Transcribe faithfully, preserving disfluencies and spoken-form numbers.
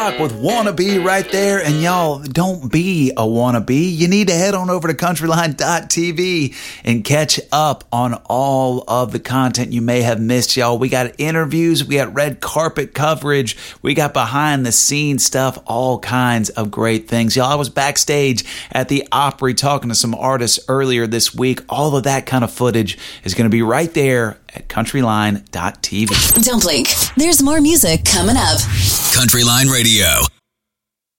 Rock with Wannabe right there. And y'all, don't be a wannabe. You need to head on over to countryline dot t v and catch up on all of the content you may have missed, y'all. We got interviews, we got red carpet coverage, we got behind the scenes stuff, all kinds of great things. Y'all, I was backstage at the Opry talking to some artists earlier this week. All of that kind of footage is going to be right there at countryline dot t v. Don't blink. There's more music coming up. Countryline Radio.